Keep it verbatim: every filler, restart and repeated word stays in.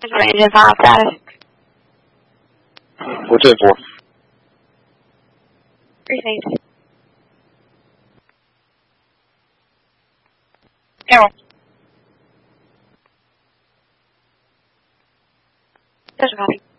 Range and final status. four ten four. Received. Carol. There's a copy.